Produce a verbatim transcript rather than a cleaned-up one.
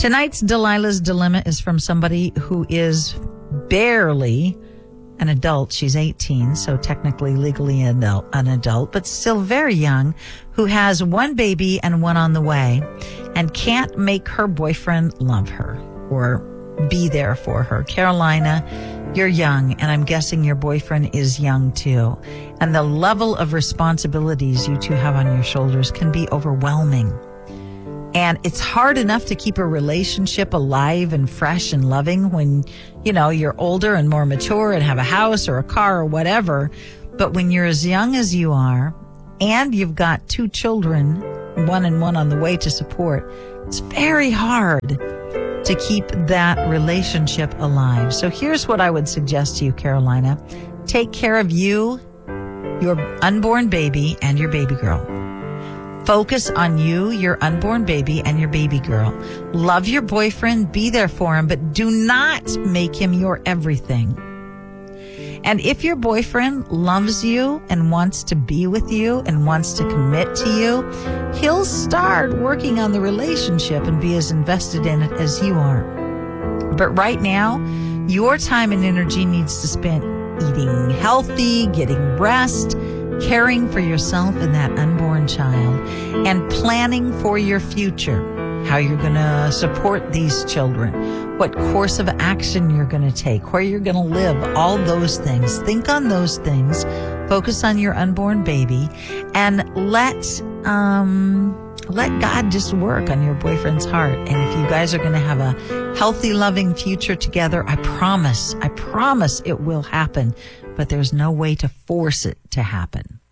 Tonight's Delilah's Dilemma is from somebody who is barely an adult. She's eighteen, so technically legally an adult, an adult, but still very young, who has one baby and one on the way and can't make her boyfriend love her or be there for her. Carolina, you're young, and I'm guessing your boyfriend is young too. And the level of responsibilities you two have on your shoulders can be overwhelming. And it's hard enough to keep a relationship alive and fresh and loving when, you know, you're older and more mature and have a house or a car or whatever. But when you're as young as you are and you've got two children, one and one on the way to support, it's very hard to keep that relationship alive. So here's what I would suggest to you, Carolina. Take care of you, your unborn baby, and your baby girl. Focus on you, your unborn baby, and your baby girl. Love your boyfriend, be there for him, but do not make him your everything. And if your boyfriend loves you and wants to be with you and wants to commit to you, he'll start working on the relationship and be as invested in it as you are. But right now, your time and energy needs to spend eating healthy, getting rest, caring for yourself and that unborn child, and planning for your future. How you're going to support these children, what course of action you're going to take, where you're going to live, all those things. Think on those things. Focus on your unborn baby, and let um, let God just work on your boyfriend's heart. And if you guys are going to have a healthy, loving future together, I promise, I promise it will happen. But there's no way to force it to happen.